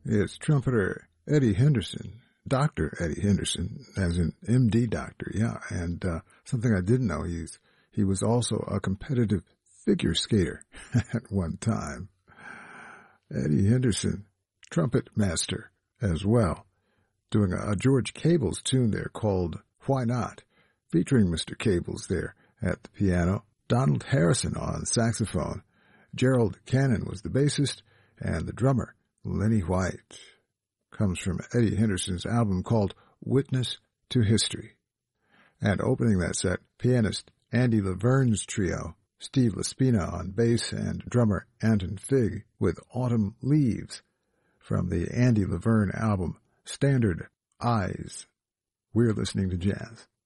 It's trumpeter Eddie Henderson, Dr. Eddie Henderson, as an MD doctor, yeah. And something I didn't know, he was also a competitive figure skater at one time. Eddie Henderson, trumpet master as well, doing a George Cables tune there called Why Not, featuring Mr. Cables there at the piano, Donald Harrison on saxophone, Gerald Cannon was the bassist, and the drummer, Lenny White. Comes from Eddie Henderson's album called Witness to History. And opening that set, pianist Andy Laverne's trio, Steve Laspina on bass and drummer Anton Fig with Autumn Leaves from the Andy Laverne album Standard Eyes. We're listening to jazz.